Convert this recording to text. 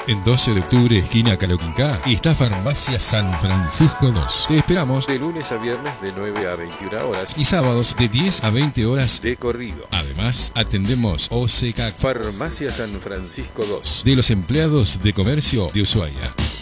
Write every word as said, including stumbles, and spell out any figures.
En doce de octubre, esquina Caloquinca, está Farmacia San Francisco dos. Te esperamos de lunes a viernes de nueve a veintiuna horas y sábados de diez a veinte horas de corrido. Además, atendemos O C C A C, Farmacia San Francisco dos, de los empleados de comercio de Ushuaia.